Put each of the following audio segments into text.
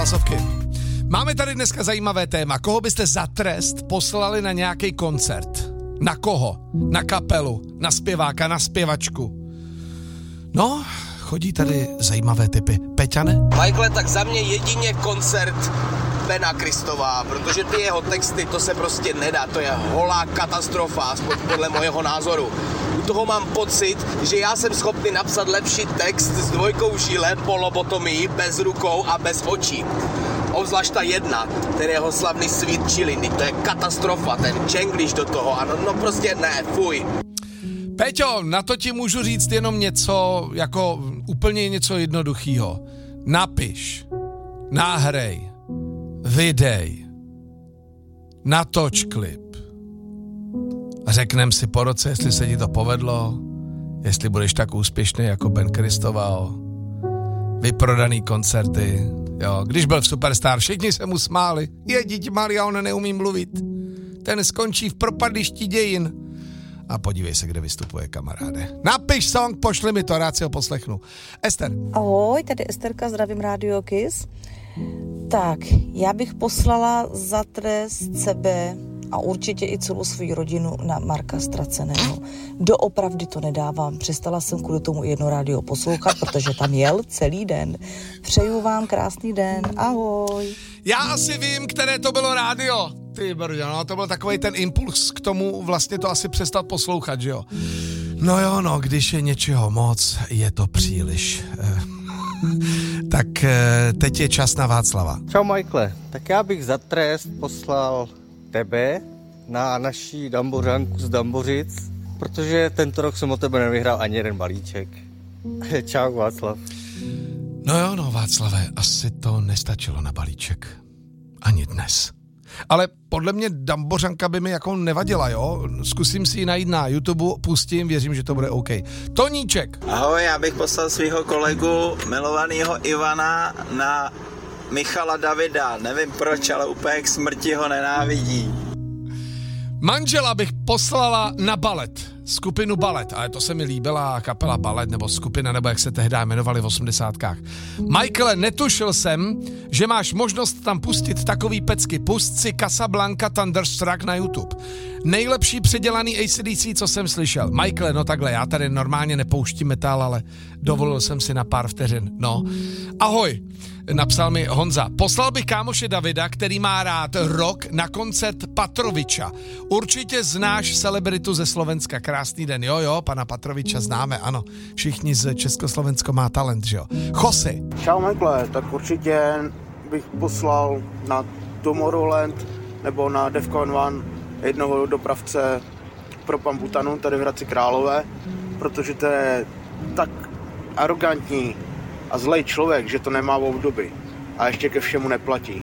hlasovky. Máme tady dneska zajímavé téma. Koho byste za trest poslali na nějaký koncert? Na koho? Na kapelu? Na zpěváka? Na zpěvačku? No, chodí tady zajímavé typy. Peťane? Michael, tak za mě jedině koncert Bena Kristová, protože ty jeho texty, to se prostě nedá, to je holá katastrofa, aspoň podle mojeho názoru. U toho mám pocit, že já jsem schopný napsat lepší text s dvojkou žíle po lobotomii, bez rukou a bez očí. Obzvlášť ta jedna, ten jeho slavný Sweet Chili, to je katastrofa, ten Chenglish do toho, ano, no prostě ne, fuj. Peťo, na to ti můžu říct jenom něco, jako úplně něco jednoduchýho. Napiš, nahrej, vydej, natoč klip. Řeknem si po roce, jestli se ti to povedlo, jestli budeš tak úspěšný jako Ben Kristoval. Vyprodaný koncerty, jo. Když byl v Superstar, všichni se mu smáli. Dítě Maria, on neumí mluvit. Ten skončí v propadlišti dějin. A podívej se, kde vystupuje, kamaráde. Napiš song, pošli mi to, rád si ho poslechnu. Ester. Ahoj, tady Esterka, zdravím Radio Kiss. Tak, já bych poslala za trest sebe a určitě i celou svou rodinu na Marka Ztraceného. Doopravdy to nedávám. Přestala jsem kvůli tomu jedno rádio poslouchat, protože tam jel celý den. Přeju vám krásný den. Ahoj. Já asi vím, které to bylo rádio. Ty brďo, no, to byl takovej ten impuls k tomu vlastně to asi přestat poslouchat, že jo? No jo, no, když je něčeho moc, je to příliš. Tak teď je čas na Václava. Čau Michaele, tak já bych za trest poslal tebe na naší dambořánku z Dambořic, protože tento rok jsem o tebe nevyhrál ani jeden balíček. Čau Václav. No jo, no Václave, asi to nestačilo na balíček. Ani dnes. Ale podle mě dambořanka by mi jako nevadila, jo? Zkusím si ji najít na YouTube, pustím, věřím, že to bude OK. Toníček. Ahoj, já bych poslal svého kolegu, milovaného Ivana, na Michala Davida. Nevím proč, ale úplně k smrti ho nenávidí. Manžela bych poslala na Balet. Skupinu Balet, ale to se mi líbila kapela Balet, nebo skupina, nebo jak se tehdy jmenovali v 80kách. Michaele, netušil jsem, že máš možnost tam pustit takový pecky. Pust si Casablanca Thunderstruck na YouTube. Nejlepší předělaný AC/DC, co jsem slyšel. Michaele, no takhle, já tady normálně nepouštím metal, ale dovolil jsem si na pár vteřin. No. Ahoj, napsal mi Honza. Poslal bych kámoše Davida, který má rád rock, na koncert Patroviča. Určitě znáš celebritu ze Slovenska. Krásný den. Jo, pana Patroviča známe, ano. Všichni z Československo má talent, že jo. Jose. Čau Michaele, tak určitě bych poslal na Tomorrowland nebo na Defcon 1 jednoho dopravce pro Pambutanu tady v Hradci Králové, protože to je tak arrogantní a zlej člověk, že to nemá obdoby a ještě ke všemu neplatí.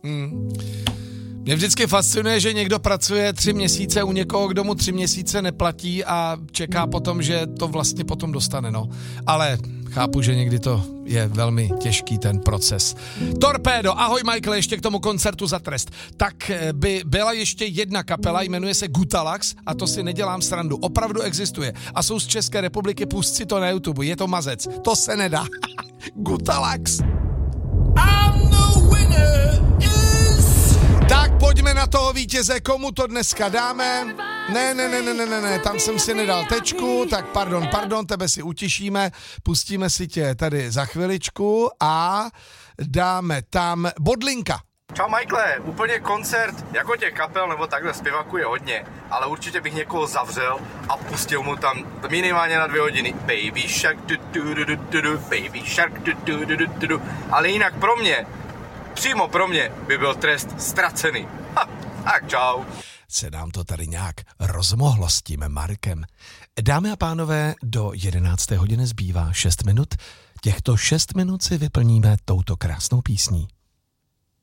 Mě vždycky fascinuje, že někdo pracuje 3 měsíce u někoho, kdo mu 3 měsíce neplatí a čeká potom, že to vlastně potom dostane, no. Ale chápu, že někdy to je velmi těžký ten proces. Torpédo, ahoj Michael, ještě k tomu koncertu za trest. Tak by byla ještě jedna kapela, jmenuje se Gutalax a to si nedělám srandu. Opravdu existuje a jsou z České republiky, pust si to na YouTube, je to mazec. To se nedá. Gutalax. I'm the winner. Tak pojďme na toho vítěze, komu to dneska dáme? Ne, tam jsem si nedal tečku, tak pardon, tebe si utišíme, pustíme si tě tady za chviličku a dáme tam Bodlinka. Čau Michaele, úplně koncert jako těch kapel nebo takhle zpěváků je hodně, ale určitě bych někoho zavřel a pustil mu tam minimálně na 2 hodiny Baby Shark, Baby Shark, ale jinak přímo pro mě by byl trest ztracený. Tak čau. Se nám to tady nějak rozmohlo s tím Markem. Dámy a pánové, do 11. hodiny zbývá 6 minut. Těchto 6 minut si vyplníme touto krásnou písní.